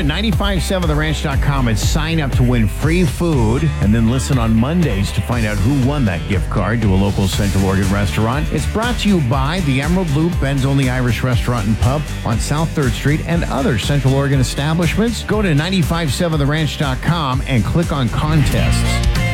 at 957theranch.com and sign up to win free food, and then listen on Mondays to find out who won that gift card to a local Central Oregon restaurant. It's brought to you by the Emerald Loop, Ben's Only Irish Restaurant and Pub on South 3rd Street, and other Central Oregon establishments. Go to 957theranch.com and click on contests.